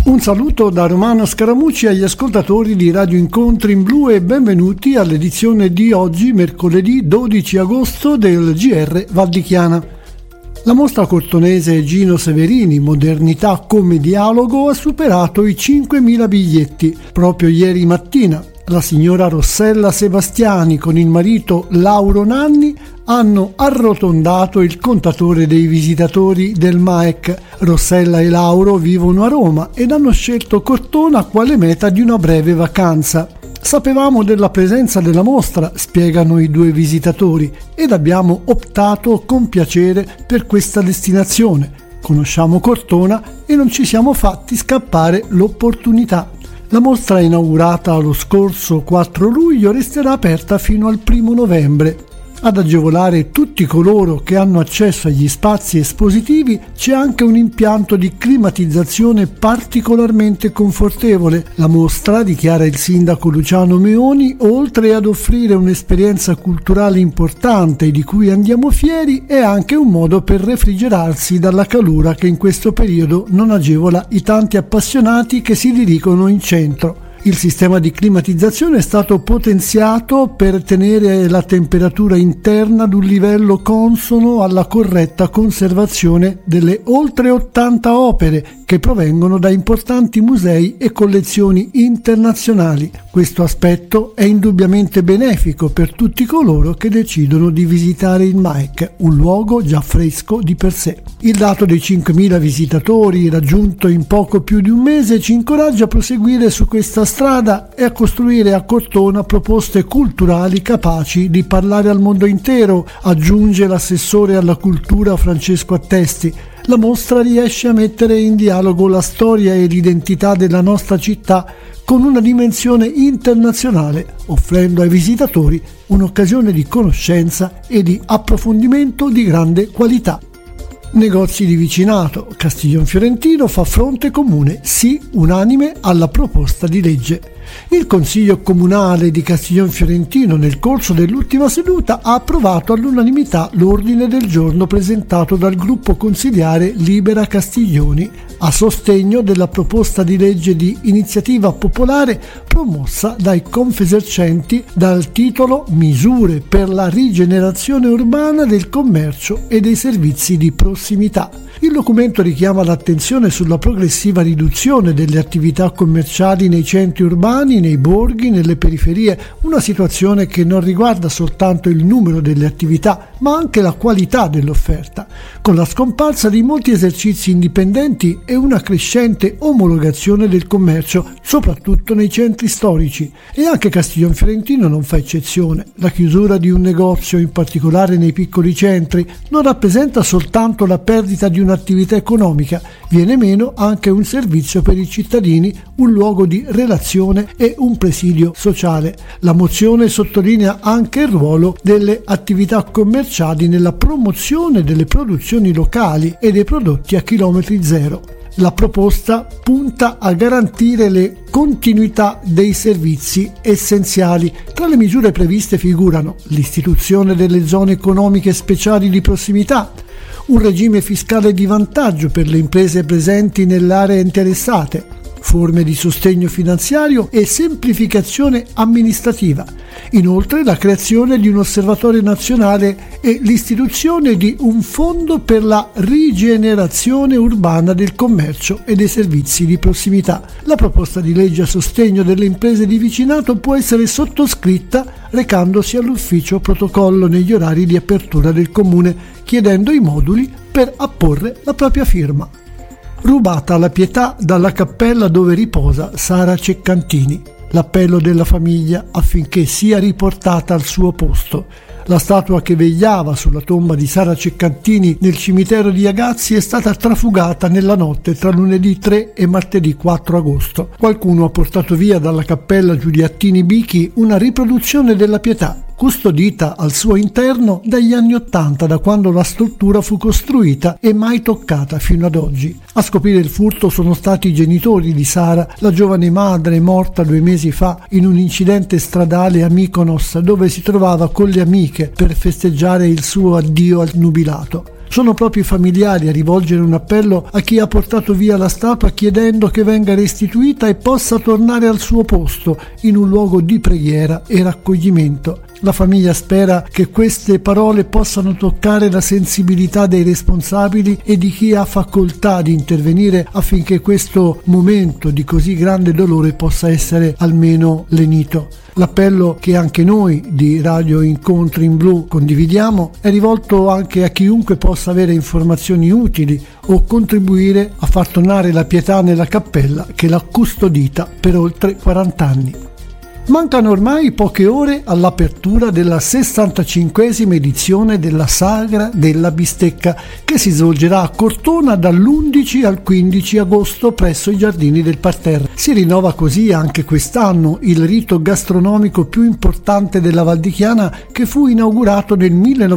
Un saluto da Romano Scaramucci agli ascoltatori di Radio Incontri in Blu e benvenuti all'edizione di oggi, mercoledì 12 agosto del GR Val di Chiana. La mostra cortonese Gino Severini, Modernità come dialogo, ha superato i 5.000 biglietti. Proprio ieri mattina la signora Rossella Sebastiani con il marito Lauro Nanni hanno arrotondato il contatore dei visitatori del MAEC. Rossella e Lauro vivono a Roma ed hanno scelto Cortona quale meta di una breve vacanza. Sapevamo della presenza della mostra, spiegano i due visitatori, ed abbiamo optato con piacere per questa destinazione. Conosciamo Cortona e non ci siamo fatti scappare l'opportunità. La mostra inaugurata lo scorso 4 luglio resterà aperta fino al 1 novembre. Ad agevolare tutti coloro che hanno accesso agli spazi espositivi c'è anche un impianto di climatizzazione particolarmente confortevole. La mostra, dichiara il sindaco Luciano Meoni, oltre ad offrire un'esperienza culturale importante di cui andiamo fieri, è anche un modo per refrigerarsi dalla calura che in questo periodo non agevola i tanti appassionati che si dirigono in centro. Il sistema di climatizzazione è stato potenziato per tenere la temperatura interna ad un livello consono alla corretta conservazione delle oltre 80 opere che provengono da importanti musei e collezioni internazionali. Questo aspetto è indubbiamente benefico per tutti coloro che decidono di visitare il MAEC, un luogo già fresco di per sé. Il dato dei 5.000 visitatori raggiunto in poco più di un mese ci incoraggia a proseguire su questa strada e a costruire a Cortona proposte culturali capaci di parlare al mondo intero, aggiunge l'assessore alla cultura Francesco Attesti. La mostra riesce a mettere in dialogo la storia e l'identità della nostra città con una dimensione internazionale, offrendo ai visitatori un'occasione di conoscenza e di approfondimento di grande qualità. Negozi di vicinato. Castiglion Fiorentino fa fronte comune, sì unanime alla proposta di legge. Il Consiglio Comunale di Castiglion Fiorentino nel corso dell'ultima seduta ha approvato all'unanimità l'ordine del giorno presentato dal gruppo consiliare Libera Castiglioni a sostegno della proposta di legge di iniziativa popolare promossa dai Confesercenti dal titolo Misure per la rigenerazione urbana del commercio e dei servizi di prossimità. Il documento richiama l'attenzione sulla progressiva riduzione delle attività commerciali nei centri urbani, nei borghi, nelle periferie, una situazione che non riguarda soltanto il numero delle attività, ma anche la qualità dell'offerta, con la scomparsa di molti esercizi indipendenti e una crescente omologazione del commercio, soprattutto nei centri storici. E anche Castiglion Fiorentino non fa eccezione. La chiusura di un negozio, in particolare nei piccoli centri, non rappresenta soltanto la perdita di un'attività economica, viene meno anche un servizio per i cittadini, un luogo di relazione e un presidio sociale. La mozione sottolinea anche il ruolo delle attività commerciali nella promozione delle produzioni locali e dei prodotti a chilometri zero. La proposta punta a garantire le continuità dei servizi essenziali. Tra le misure previste figurano l'istituzione delle zone economiche speciali di prossimità, un regime fiscale di vantaggio per le imprese presenti nelle aree interessate, forme di sostegno finanziario e semplificazione amministrativa. Inoltre la creazione di un osservatorio nazionale e l'istituzione di un fondo per la rigenerazione urbana del commercio e dei servizi di prossimità. La proposta di legge a sostegno delle imprese di vicinato può essere sottoscritta recandosi all'ufficio protocollo negli orari di apertura del comune, chiedendo i moduli per apporre la propria firma. Rubata la pietà dalla cappella dove riposa Sara Ceccantini. L'appello della famiglia affinché sia riportata al suo posto. La statua che vegliava sulla tomba di Sara Ceccantini nel cimitero di Agazzi è stata trafugata nella notte tra lunedì 3 e martedì 4 agosto. Qualcuno ha portato via dalla cappella Giuliattini Bichi una riproduzione della Pietà, custodita al suo interno dagli anni '80, da quando la struttura fu costruita e mai toccata fino ad oggi. A scoprire il furto sono stati i genitori di Sara, la giovane madre morta 2 mesi fa in un incidente stradale a Mykonos, dove si trovava con le amiche per festeggiare il suo addio al nubilato. Sono proprio i familiari a rivolgere un appello a chi ha portato via la statua, chiedendo che venga restituita e possa tornare al suo posto in un luogo di preghiera e raccoglimento. La famiglia spera che queste parole possano toccare la sensibilità dei responsabili e di chi ha facoltà di intervenire affinché questo momento di così grande dolore possa essere almeno lenito. L'appello che anche noi di Radio Incontri in Blu condividiamo è rivolto anche a chiunque possa avere informazioni utili o contribuire a far tornare la pietà nella cappella che l'ha custodita per oltre 40 anni. Mancano ormai poche ore all'apertura della 65esima edizione della Sagra della Bistecca, che si svolgerà a Cortona dall'11 al 15 agosto presso i giardini del Parterre. Si rinnova così anche quest'anno il rito gastronomico più importante della Val di Chiana, che fu inaugurato nel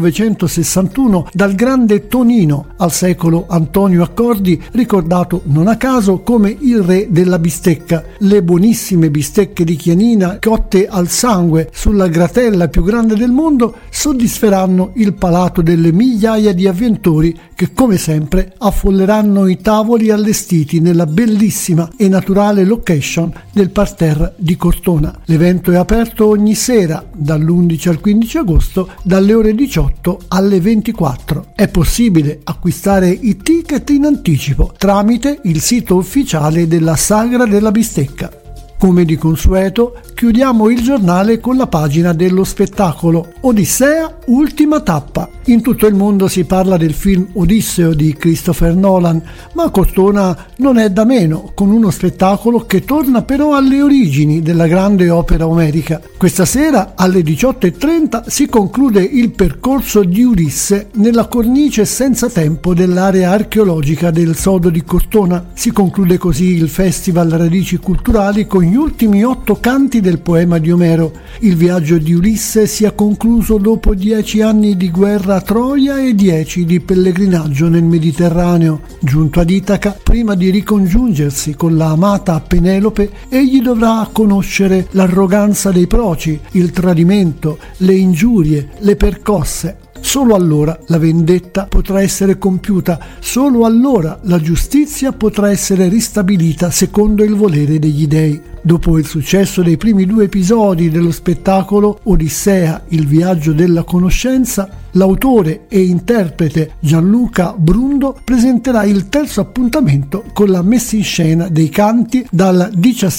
1961 dal grande Tonino, al secolo Antonio Accordi, ricordato non a caso come il re della bistecca. Le buonissime bistecche di Chianina cotte al sangue sulla gratella più grande del mondo soddisferanno il palato delle migliaia di avventori che, come sempre, affolleranno i tavoli allestiti nella bellissima e naturale location del Parterre di Cortona. L'evento è aperto ogni sera dall'11 al 15 agosto dalle ore 18 alle 24. È possibile acquistare i ticket in anticipo tramite il sito ufficiale della Sagra della Bistecca. Come di consueto, chiudiamo il giornale con la pagina dello spettacolo Odissea, ultima tappa. In tutto il mondo si parla del film Odisseo di Christopher Nolan, ma a Cortona non è da meno, con uno spettacolo che torna però alle origini della grande opera omerica. Questa sera alle 18:30 si conclude il percorso di Ulisse nella cornice senza tempo dell'area archeologica del Sodo di Cortona. Si conclude così il Festival Radici Culturali con gli ultimi 8 canti del poema di Omero. Il viaggio di Ulisse si è concluso dopo 10 anni di guerra a Troia e 10 di pellegrinaggio nel Mediterraneo. Giunto ad Itaca, prima di ricongiungersi con la amata Penelope, egli dovrà conoscere l'arroganza dei proci, il tradimento, le ingiurie, le percosse. Solo allora la vendetta potrà essere compiuta, solo allora la giustizia potrà essere ristabilita secondo il volere degli dei. Dopo il successo dei primi 2 episodi dello spettacolo Odissea, il viaggio della conoscenza, l'autore e interprete Gianluca Brundo presenterà il terzo appuntamento con la messa in scena dei canti dal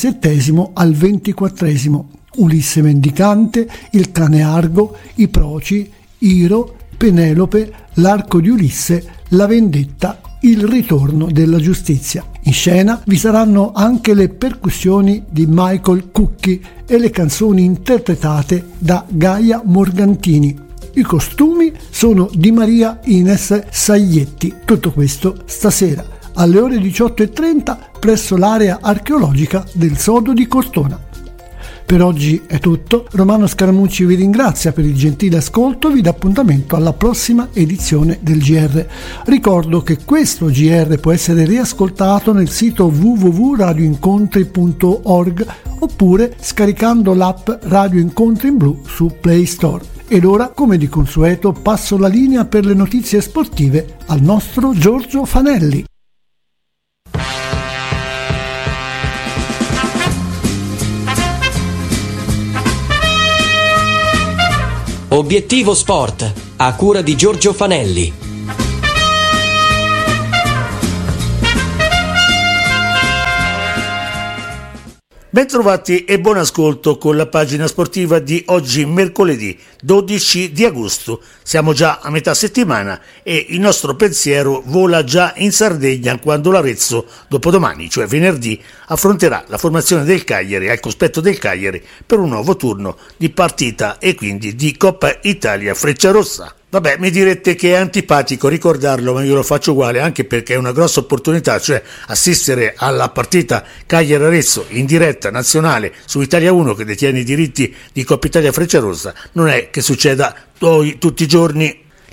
17° al 24°. Ulisse mendicante, il cane Argo, i proci, Iro, Penelope, l'arco di Ulisse, la vendetta, il ritorno della giustizia. In scena vi saranno anche le percussioni di Michael Cucchi e le canzoni interpretate da Gaia Morgantini. I costumi sono di Maria Ines Saglietti. Tutto questo stasera alle ore 18:30 presso l'area archeologica del Sodo di Cortona. Per oggi è tutto, Romano Scaramucci vi ringrazia per il gentile ascolto e vi dà appuntamento alla prossima edizione del GR. Ricordo che questo GR può essere riascoltato nel sito www.radioincontri.org oppure scaricando l'app Radio Incontri in Blu su Play Store. Ed ora, come di consueto, passo la linea per le notizie sportive al nostro Giorgio Fanelli. Obiettivo Sport, a cura di Giorgio Fanelli. Bentrovati e buon ascolto con la pagina sportiva di oggi mercoledì 12 di agosto. Siamo già a metà settimana e il nostro pensiero vola già in Sardegna quando l'Arezzo dopodomani, cioè venerdì, affronterà la formazione del Cagliari al cospetto del Cagliari per un nuovo turno di partita e quindi di Coppa Italia Frecciarossa. Vabbè, mi direte che è antipatico ricordarlo, ma io lo faccio uguale, anche perché è una grossa opportunità, cioè assistere alla partita Cagliari-Arezzo in diretta nazionale su Italia 1, che detiene i diritti di Coppa Italia Frecciarossa, non è che succeda tutti i giorni.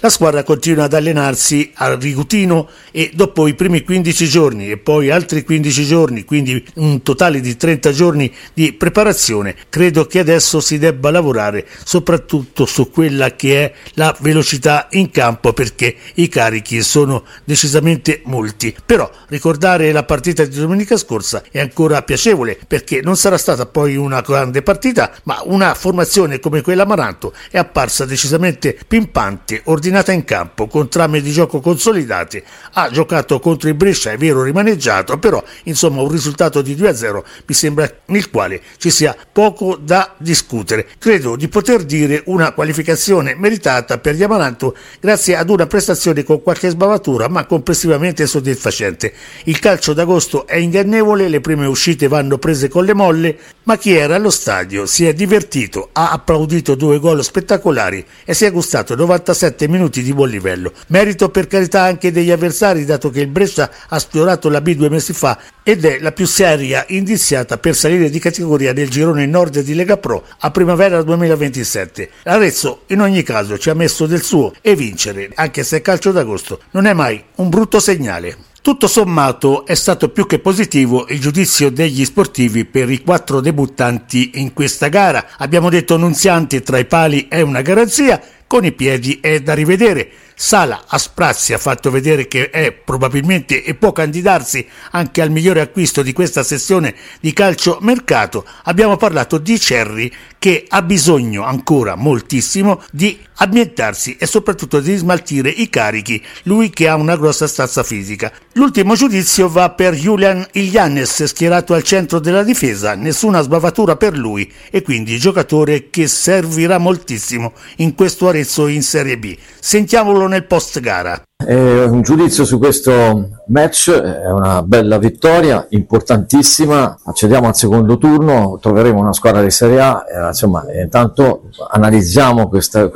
La squadra continua ad allenarsi a Rigutino e dopo i primi 15 giorni e poi altri 15 giorni, quindi un totale di 30 giorni di preparazione, credo che adesso si debba lavorare soprattutto su quella che è la velocità in campo, perché i carichi sono decisamente molti. Però ricordare la partita di domenica scorsa è ancora piacevole, perché non sarà stata poi una grande partita, ma una formazione come quella Amaranto è apparsa decisamente pimpante, ordinata in campo, con trame di gioco consolidate. Ha giocato contro il Brescia, è vero, rimaneggiato, però insomma un risultato di 2-0 mi sembra nel quale ci sia poco da discutere. Credo di poter dire una qualificazione meritata per gli Amaranto grazie ad una prestazione con qualche sbavatura, ma complessivamente soddisfacente. Il calcio d'agosto è ingannevole, le prime uscite vanno prese con le molle, ma chi era allo stadio si è divertito, ha applaudito 2 gol spettacolari e si è gustato 97 minuti di buon livello. Merito per carità anche degli avversari, dato che il Brescia ha sfiorato la B 2 mesi fa ed è la più seria indiziata per salire di categoria nel girone nord di Lega Pro a primavera 2027. L'Arezzo in ogni caso ci ha messo del suo e vincere, anche se è calcio d'agosto, non è mai un brutto segnale. Tutto sommato è stato più che positivo il giudizio degli sportivi per i 4 debuttanti in questa gara. Abbiamo detto Nunziante tra i pali è una garanzia, con i piedi è da rivedere. Sala a sprazzi ha fatto vedere che è probabilmente e può candidarsi anche al migliore acquisto di questa sessione di calcio mercato. Abbiamo parlato di Cerri, che ha bisogno ancora moltissimo di ambientarsi e soprattutto di smaltire i carichi, lui che ha una grossa stazza fisica. L'ultimo giudizio va per Julian Ilyanes, schierato al centro della difesa, nessuna sbavatura per lui e quindi giocatore che servirà moltissimo in questo Arezzo in Serie B. Sentiamolo nel post gara. Un giudizio su questo match: è una bella vittoria, importantissima. Accediamo al secondo turno, troveremo una squadra di Serie A, insomma, intanto analizziamo questo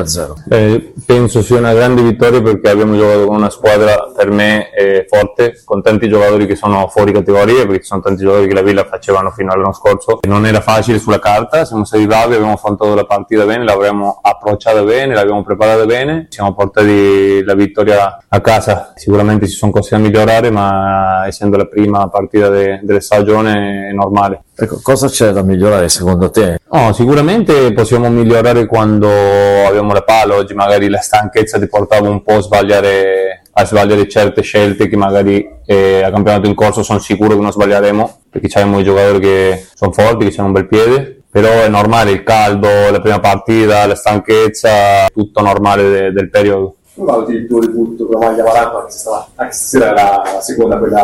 2-0. Penso sia una grande vittoria perché abbiamo giocato con una squadra per me forte, con tanti giocatori che sono fuori categoria, perché ci sono tanti giocatori che la Villa facevano fino all'anno scorso. Non era facile sulla carta, siamo stati bravi, abbiamo affrontato la partita bene, l'abbiamo approcciata bene, l'abbiamo preparata bene, siamo portati la vittoria a casa. Sicuramente ci sono cose da migliorare, ma essendo la prima partita della stagione è normale. Ecco, cosa c'è da migliorare secondo te? No, sicuramente possiamo migliorare quando abbiamo la palla. Oggi magari la stanchezza ti portava un po' a sbagliare certe scelte che magari a campionato in corso sono sicuro che non sbaglieremo, perché abbiamo i giocatori che sono forti, che hanno un bel piede. Però è normale, il caldo, la prima partita, la stanchezza, tutto normale del periodo. Come valuti il tuo debutto con la maglia Amaranto, anche se stasera era la seconda quella?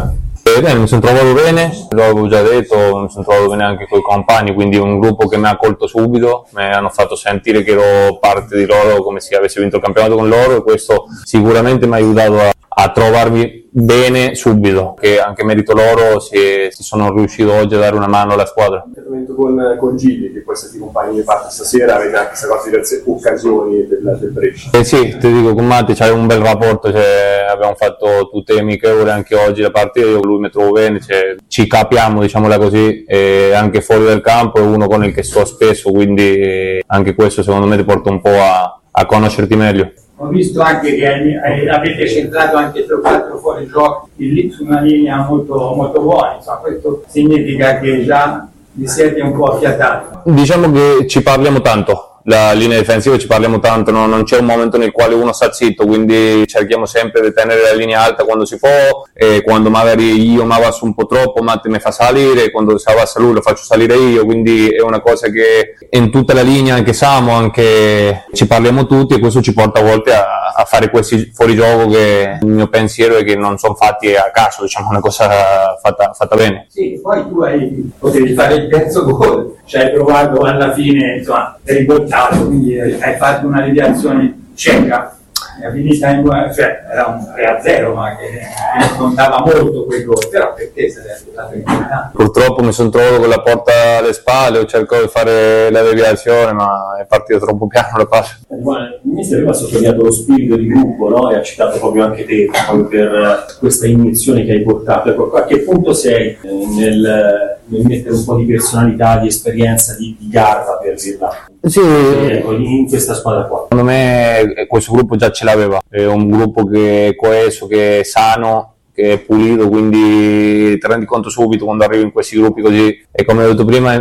Mi sono trovato bene, lo avevo già detto, mi sono trovato bene anche con i compagni, quindi un gruppo che mi ha accolto subito, mi hanno fatto sentire che ero parte di loro come se avessi vinto il campionato con loro, e questo sicuramente mi ha aiutato a trovarmi bene subito, che anche merito loro si sono riuscito oggi a dare una mano alla squadra. Il con Gigli, che poi siete i compagni di parte stasera, avete anche salvato diverse occasioni del Brescia. Sì, ti dico, con Matti c'è un bel rapporto, abbiamo fatto tutte le amichevoli anche oggi la partita, io con lui mi trovo bene, ci capiamo, diciamola così, e anche fuori del campo è uno con il che sto spesso, quindi anche questo secondo me ti porta un po' a conoscerti meglio. Ho visto anche che avete centrato anche 3-4 fuori gioco su una linea molto, molto buona, insomma, questo significa che già vi siete un po' affiatati. Diciamo che ci parliamo tanto. La linea difensiva ci parliamo tanto, no? Non c'è un momento nel quale uno sta zitto, quindi cerchiamo sempre di tenere la linea alta quando si può, e quando magari io mi avanzo un po' troppo Matti mi fa salire, quando si avanza lui lo faccio salire io, quindi è una cosa che in tutta la linea, anche Samo, anche ci parliamo tutti, e questo ci porta a volte a fare questi fuorigioco che il mio pensiero è che non sono fatti a caso, diciamo, una cosa fatta bene. Sì, poi tu potevi fare il terzo gol, hai provato alla fine, insomma, rivoltato, quindi hai fatto una deviazione cieca, è finita era un 3-0, ma che non contava molto quel gol, però per te sei stato importante. Purtroppo mi sono trovato con la porta alle spalle, ho cercato di fare la deviazione, ma è partito troppo piano la palla. Il mister aveva sottolineato lo spirito di gruppo, no? E ha citato proprio anche te per questa iniezione che hai portato. Ecco, a che punto sei nel mettere un po' di personalità, di esperienza, di garra, per dirla. Sì, in questa squadra qua. Secondo me questo gruppo già ce l'aveva, è un gruppo che è coeso, che è sano, che è pulito, quindi ti rendi conto subito quando arrivi in questi gruppi così, e come ho detto prima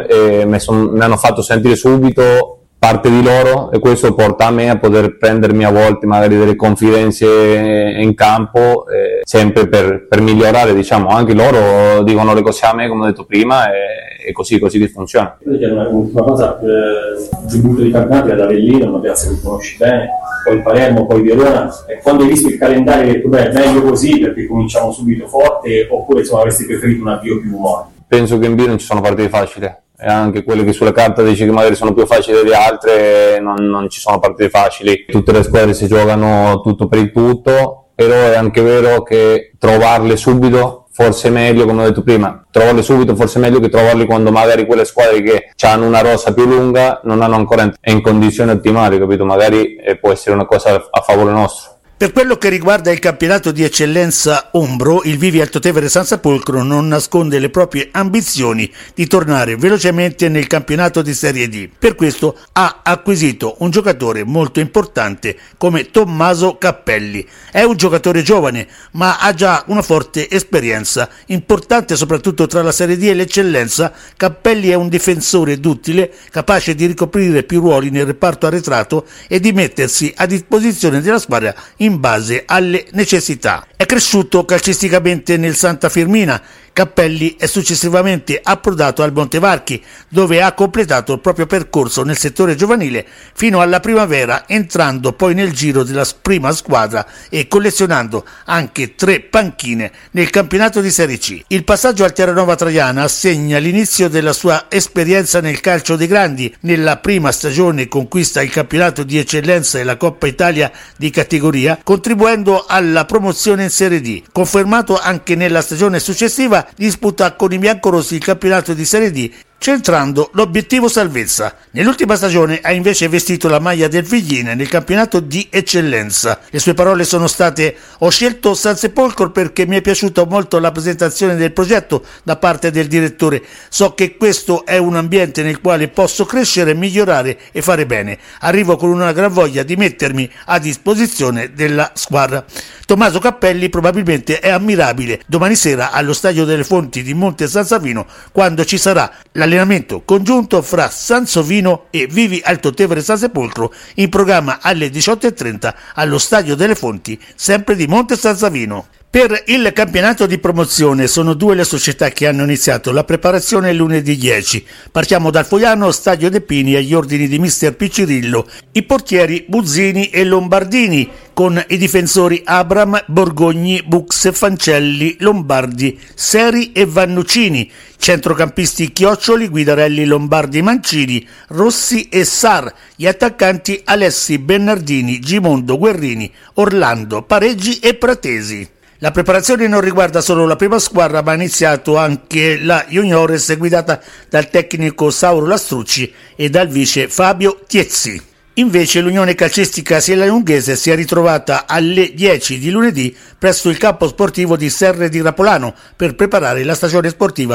mi hanno fatto sentire subito parte di loro, e questo porta a me a poter prendermi a volte magari delle confidenze in campo, sempre per migliorare, diciamo. Anche loro dicono le cose a me, come ho detto prima, e così che funziona. Un'ultima cosa, il debutto di campionato è ad Avellino, una piazza che conosci bene, poi Palermo, poi Verona, e quando hai visto il calendario hai detto beh, meglio così perché cominciamo subito forte, oppure insomma avresti preferito un avvio più morto? Penso che in B non ci sono partite facili, e anche quelle che sulla carta dici che magari sono più facili delle altre, non ci sono partite facili. Tutte le squadre si giocano tutto per il tutto, però è anche vero che trovarle subito forse è meglio, come ho detto prima, trovarle subito forse è meglio che trovarli quando magari quelle squadre che hanno una rosa più lunga non hanno ancora in condizioni ottimali, capito? Magari può essere una cosa a favore nostro. Per quello che riguarda il campionato di eccellenza Umbro, il Vivi Altotevere San Sepolcro non nasconde le proprie ambizioni di tornare velocemente nel campionato di Serie D. Per questo ha acquisito un giocatore molto importante come Tommaso Cappelli. È un giocatore giovane, ma ha già una forte esperienza, importante soprattutto tra la Serie D e l'eccellenza. Cappelli è un difensore duttile, capace di ricoprire più ruoli nel reparto arretrato e di mettersi a disposizione della squadra in base alle necessità. È cresciuto calcisticamente nel Santa Firmina. Cappelli è successivamente approdato al Montevarchi, dove ha completato il proprio percorso nel settore giovanile fino alla primavera, entrando poi nel giro della prima squadra e collezionando anche 3 panchine nel campionato di Serie C. Il passaggio al Terranova Traiana segna l'inizio della sua esperienza nel calcio dei grandi. Nella prima stagione conquista il campionato di eccellenza e la Coppa Italia di categoria, contribuendo alla promozione in Serie D. Confermato anche nella stagione successiva, disputa con i biancorossi il campionato di Serie D, centrando l'obiettivo salvezza. Nell'ultima stagione ha invece vestito la maglia del Figline nel campionato di eccellenza. Le sue parole sono state: ho scelto San Sepolcro perché mi è piaciuta molto la presentazione del progetto da parte del direttore. So che questo è un ambiente nel quale posso crescere, migliorare e fare bene. Arrivo con una gran voglia di mettermi a disposizione della squadra. Tommaso Cappelli probabilmente è ammirabile domani sera allo Stadio delle Fonti di Monte San Savino, quando ci sarà l'allenamento congiunto fra Sansovino e Vivi Altotevere San Sepolcro, in programma alle 18:30 allo Stadio delle Fonti, sempre di Monte San Savino. Per il campionato di promozione sono 2 le società che hanno iniziato la preparazione lunedì 10. Partiamo dal Foiano, Stadio De Pini, agli ordini di mister Piccirillo, i portieri Buzzini e Lombardini, con i difensori Abram, Borgogni, Bux, Fancelli, Lombardi, Seri e Vannuccini, centrocampisti Chioccioli, Guidarelli, Lombardi, Mancini, Rossi e Sar, gli attaccanti Alessi, Bernardini, Gimondo, Guerrini, Orlando, Pareggi e Pratesi. La preparazione non riguarda solo la prima squadra, ma ha iniziato anche la Juniores, guidata dal tecnico Sauro Lastrucci e dal vice Fabio Tiezzi. Invece l'Unione Calcistica Siena Lunghese si è ritrovata alle 10 di lunedì presso il campo sportivo di Serre di Rapolano per preparare la stagione sportiva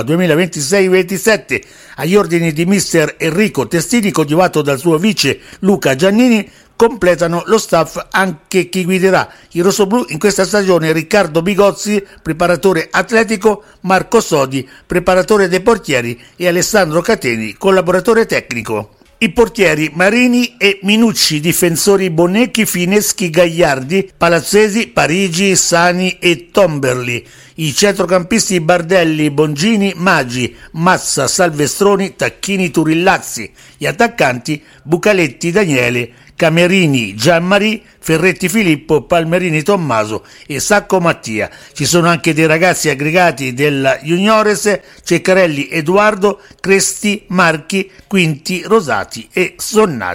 2026-27. Agli ordini di mister Enrico Testini, coadiuvato dal suo vice Luca Giannini, completano lo staff anche chi guiderà i rossoblù in questa stagione: Riccardo Bigozzi, preparatore atletico, Marco Sodi, preparatore dei portieri, e Alessandro Cateni, collaboratore tecnico. I portieri Marini e Minucci, difensori Bonecchi, Fineschi, Gagliardi, Palazzesi, Parigi, Sani e Tomberli. I centrocampisti Bardelli, Bongini, Maggi, Massa, Salvestroni, Tacchini, Turillazzi. Gli attaccanti Bucaletti, Daniele, Camerini, Gianmari, Ferretti Filippo, Palmerini Tommaso e Sacco Mattia. Ci sono anche dei ragazzi aggregati della Juniores: Ceccarelli Edoardo, Cresti, Marchi, Quinti, Rosati e Sonnati.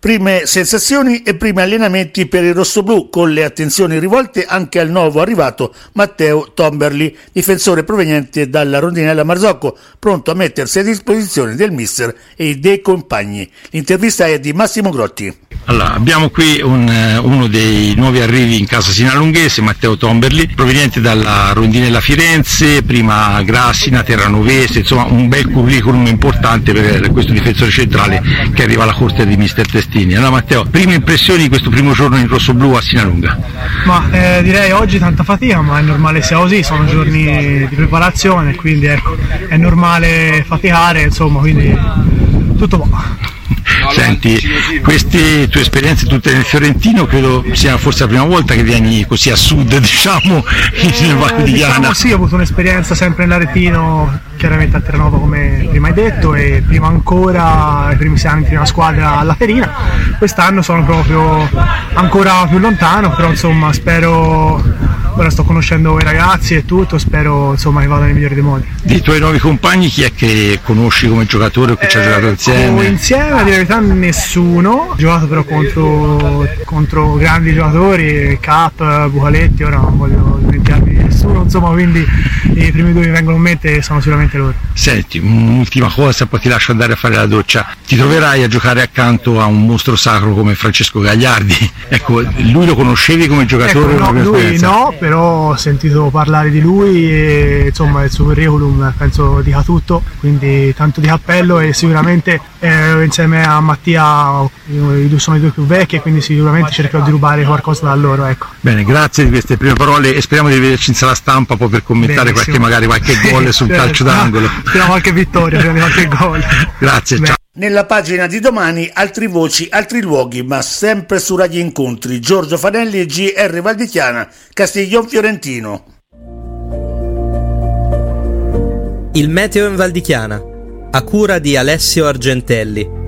Prime sensazioni e primi allenamenti per il rossoblù, con le attenzioni rivolte anche al nuovo arrivato Matteo Tomberli, difensore proveniente dalla Rondinella Marzocco, pronto a mettersi a disposizione del mister e dei compagni. L'intervista è di Massimo Grotti. Allora, abbiamo qui uno dei nuovi arrivi in casa sinalunghese, Matteo Tomberli, proveniente dalla Rondinella Firenze, prima Grassina, Terranovese, insomma un bel curriculum importante per questo difensore centrale che arriva alla corte di mister Testini. Allora Matteo, prime impressioni di questo primo giorno in rossoblù a Sinalunga? Ma direi oggi tanta fatica, ma è normale sia così, sono giorni di preparazione, quindi ecco, è normale faticare, insomma, quindi tutto buono. Senti, queste tue esperienze tutte nel Fiorentino credo sia forse la prima volta che vieni così a sud, diciamo, in Val di Chiana. Diciamo sì, ho avuto un'esperienza sempre nell'Aretino, chiaramente a Terranova come prima hai detto, e prima ancora i primi 6 anni in prima squadra alla Ferina. Quest'anno sono proprio ancora più lontano, però insomma spero, ora sto conoscendo i ragazzi e tutto, spero insomma che vada nei migliori dei modi. Dei tuoi nuovi compagni chi è che conosci come giocatore o che ci ha giocato insieme? Insieme a dire la verità nessuno, ho giocato però contro grandi giocatori, Cap, Bucaletti, ora non voglio dimenticarmi di nessuno, insomma, quindi i primi due che mi vengono in mente sono sicuramente loro. Senti, un'ultima cosa, poi ti lascio andare a fare la doccia. Ti troverai a giocare accanto a un mostro sacro come Francesco Gagliardi. Ecco, lui lo conoscevi come giocatore? Ecco, no, lui no, però ho sentito parlare di lui e insomma il suo curriculum penso dica tutto, quindi tanto di cappello, e sicuramente insieme a Mattia sono i due più vecchi e quindi sicuramente cercherò di rubare qualcosa da loro, ecco. Bene, grazie di queste prime parole e speriamo di vederci in sala stampa poi per commentare magari qualche gol sul calcio d'angolo. Speriamo qualche vittoria, speriamo qualche gol. Grazie, ciao. Nella pagina di domani altri voci, altri luoghi, ma sempre su Radio Incontri. Giorgio Fanelli e GR Val di Chiana, Castiglion Fiorentino. Il meteo in Val di Chiana, a cura di Alessio Argentelli.